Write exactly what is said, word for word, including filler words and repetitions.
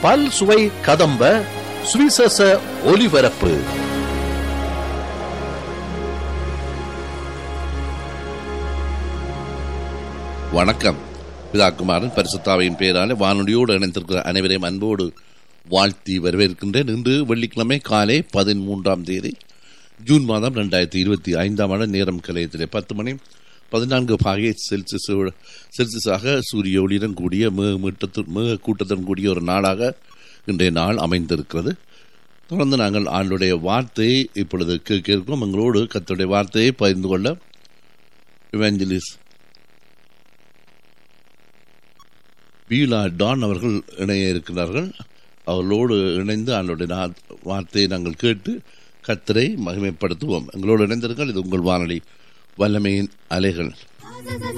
பல் சுவை கதம்ப சுவிசேஷ ஒலிபரப்பு. வணக்கம். பிதாக்குமாரன் பரிசுத்தாவின் பெயராலே வானொலியோடு இணைந்திருக்கிற அனைவரையும் அன்போடு வாழ்த்தி வரவேற்கின்றேன். இன்று வெள்ளிக்கிழமை காலை பதிமூன்றாம் தேதி ஜூன் மாதம் இரண்டாயிரத்தி இருபத்தி ஐந்தாம் ஆண்டு நேரம் கலையத்திலே பத்து மணி பதினான்கு பாகை செல்சியஸ் செல்சியஸாக சூரிய ஒளியுடன் கூடிய மிக மிக கூட்டத்துடன் கூடிய ஒரு நாளாக இன்றைய நாள் அமைந்திருக்கிறது. தொடர்ந்து நாங்கள் ஆண்டுடைய வார்த்தையை இப்பொழுது கேட்க இருக்கோம். எங்களோடு கர்த்தருடைய வார்த்தையை பகிர்ந்து கொள்ள இவாஞ்சலிஸ்ட் பீலா டான் அவர்கள் இணைய இருக்கிறார்கள். அவர்களோடு இணைந்து ஆண்டுடைய வார்த்தையை நாங்கள் கேட்டு கர்த்தரை மகிமைப்படுத்துவோம். எங்களோடு இணைந்திருங்கள். இது உங்கள் வானொலி வல்லமையின் அலைகள்.